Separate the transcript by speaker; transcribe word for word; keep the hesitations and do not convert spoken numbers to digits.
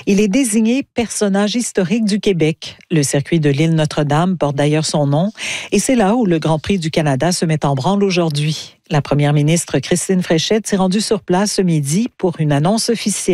Speaker 1: Il est désigné personnage historique du Québec. Le circuit de l'île Notre-Dame porte d'ailleurs son nom et c'est là où le Grand Prix du Canada se met en branle aujourd'hui. La première ministre Christine Fréchette s'est rendue sur place ce midi pour une annonce officielle.